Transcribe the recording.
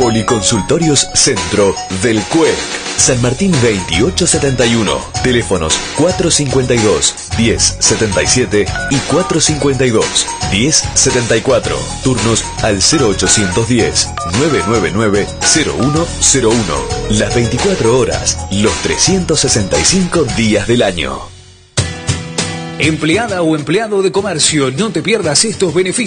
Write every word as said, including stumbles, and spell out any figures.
Policonsultorios Centro del C U E C. San Martín veintiocho setenta y uno. Teléfonos cuatro cincuenta y dos, diez setenta y siete y cuatro cincuenta y dos, diez setenta y cuatro. Turnos al cero ochocientos diez, novecientos noventa y nueve, cero uno cero uno. Las veinticuatro horas, los trescientos sesenta y cinco días del año. Empleada o empleado de comercio, no te pierdas estos beneficios.